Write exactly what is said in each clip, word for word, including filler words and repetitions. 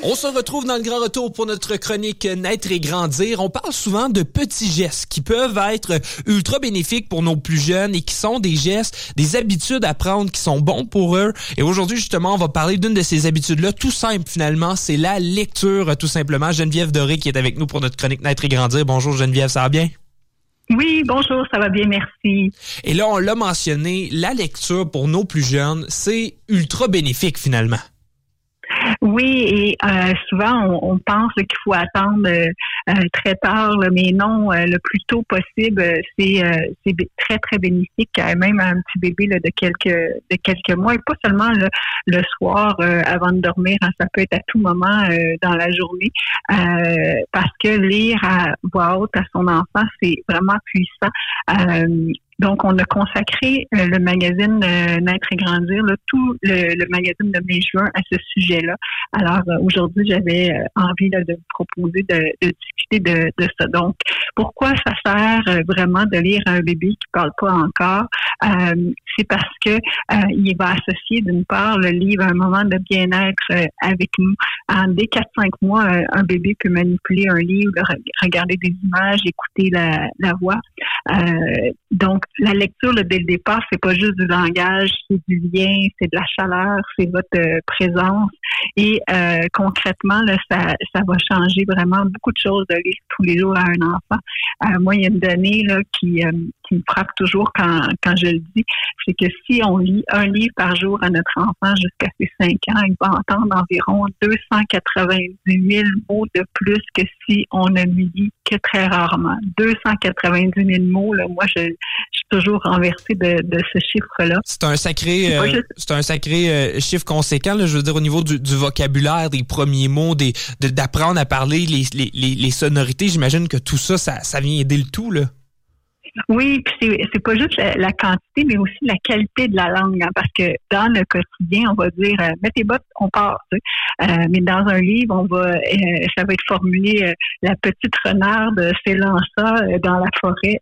On se retrouve dans le grand retour pour notre chronique Naître et grandir. On parle souvent de petits gestes qui peuvent être ultra bénéfiques pour nos plus jeunes et qui sont des gestes, des habitudes à prendre qui sont bons pour eux. Et aujourd'hui, justement, on va parler d'une de ces habitudes-là, tout simple finalement, c'est la lecture, tout simplement. Geneviève Doré qui est avec nous pour notre chronique Naître et grandir. Bonjour Geneviève, ça va bien? Oui, bonjour, ça va bien, merci. Et là, on l'a mentionné, la lecture pour nos plus jeunes, c'est ultra bénéfique finalement. Oui, et euh, souvent, on, on pense là, qu'il faut attendre euh, euh, très tard, là, mais non, euh, le plus tôt possible, euh, c'est, euh, c'est très, très bénéfique, euh, même à un petit bébé là, de quelques de quelques mois, et pas seulement là, le soir euh, avant de dormir, hein, ça peut être à tout moment euh, dans la journée, euh, parce que lire à voix haute à son enfant, c'est vraiment puissant. Euh, Donc, on a consacré euh, le magazine euh, Naître et grandir, là, tout le, le magazine de mai-juin à ce sujet-là. Alors, euh, aujourd'hui, j'avais euh, envie là, de vous proposer de, de discuter de, de ça. Donc, pourquoi ça sert euh, vraiment de lire à un bébé qui parle pas encore? Euh, c'est parce que euh, il va associer, d'une part, le livre à un moment de bien-être euh, avec nous. En dès quatre cinq mois, euh, un bébé peut manipuler un livre, re- regarder des images, écouter la, la voix. Euh, donc, la lecture, là, dès le départ, c'est pas juste du langage, c'est du lien, c'est de la chaleur, c'est votre euh, présence. Et euh, concrètement, là, ça, ça va changer vraiment beaucoup de choses de lire tous les jours à un enfant. Euh, moi, il y a une donnée là, qui, euh, qui me frappe toujours quand, quand je le dis, c'est que si on lit un livre par jour à notre enfant jusqu'à ses cinq ans, il va entendre environ deux cent quatre-vingt-dix mille mots de plus que si on ne lui lit que très rarement. deux cent quatre-vingt-dix mille mots, là, moi, je, je suis toujours renversée de, de ce chiffre-là. C'est un sacré, euh, juste... c'est un sacré euh, chiffre conséquent, là, je veux dire, au niveau du, du vocabulaire, des premiers mots, des, de, d'apprendre à parler, les, les, les, les sonorités. J'imagine que tout ça, ça, ça vient aider le tout, là. Oui, puis c'est, c'est pas juste la, la quantité, mais aussi la qualité de la langue, hein, parce que dans le quotidien, on va dire euh, mets tes bottes, on part. Tu sais. Euh, mais dans un livre, on va, euh, ça va être formulé euh, la petite renarde s'élança euh, dans la forêt.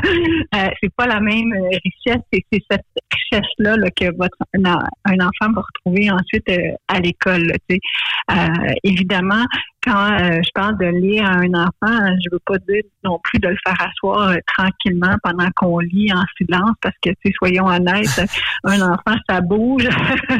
euh, c'est pas la même euh, richesse, et c'est cette richesse-là là, que votre un, un enfant va retrouver ensuite euh, à l'école. Là, tu sais. Euh, évidemment. Quand euh, je parle de lire à un enfant, je veux pas dire non plus de le faire asseoir euh, tranquillement pendant qu'on lit en silence, parce que, tu sais, soyons honnêtes, un enfant, ça bouge,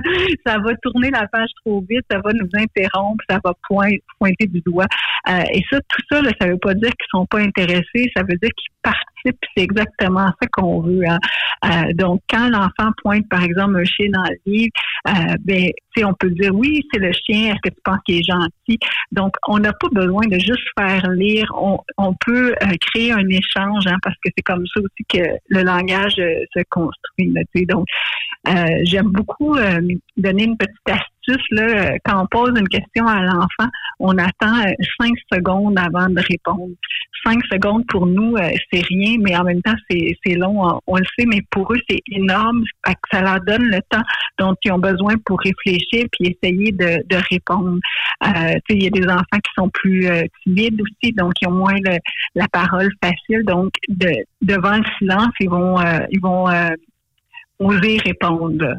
ça va tourner la page trop vite, ça va nous interrompre, ça va pointer, pointer du doigt. Euh, et ça, tout ça, là, ça veut pas dire qu'ils sont pas intéressés, ça veut dire qu'ils participent, c'est exactement ça qu'on veut. Hein. Euh, donc, quand l'enfant pointe, par exemple, un chien dans le livre, euh, ben, tu sais, on peut dire, oui, c'est le chien, est-ce que tu penses qu'il est gentil? Donc, on n'a pas besoin de juste faire lire. On, on peut euh, créer un échange, hein, parce que c'est comme ça aussi que le langage euh, se construit. Là, tu sais. Donc, euh, j'aime beaucoup euh, donner une petite astuce. Là, quand on pose une question à l'enfant, on attend euh, cinq secondes avant de répondre. Cinq secondes pour nous, euh, c'est rien, mais en même temps, c'est, c'est long. On, on le sait, mais pour eux, c'est énorme. Ça leur donne le temps dont ils ont besoin pour réfléchir puis essayer de, de répondre. Euh, il y a des enfants qui sont plus euh, timides aussi, donc ils ont moins le, la parole facile. Donc, de, devant le silence, ils vont, euh, ils vont euh, oser répondre.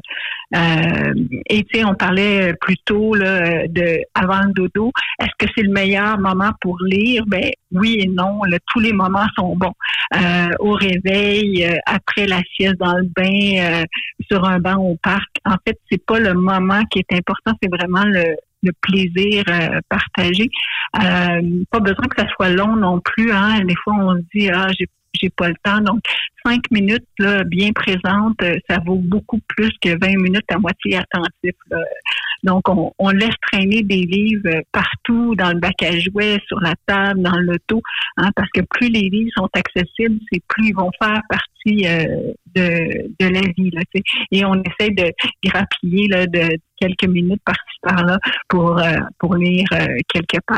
Euh, et tu sais, on parlait plus tôt là, de avant le dodo. Est-ce que c'est le meilleur moment pour lire? Ben oui et non. Là, tous les moments sont bons. Euh, au réveil, euh, après la sieste dans le bain, euh, sur un banc au parc. En fait, c'est pas le moment qui est important, c'est vraiment le le plaisir euh, partagé. Euh, pas besoin que ça soit long non plus. Hein. Des fois, on se dit ah j'ai j'ai pas le temps. Donc, cinq minutes là, bien présentes, ça vaut beaucoup plus que vingt minutes à moitié attentif. Là. Donc, on, on laisse traîner des livres partout, dans le bac à jouets, sur la table, dans l'auto, hein, parce que plus les livres sont accessibles, c'est plus ils vont faire partie euh, de, de la vie. Là, tu sais. Et on essaie de grappiller là, de quelques minutes par-ci par-là pour, euh, pour lire euh, quelques pages.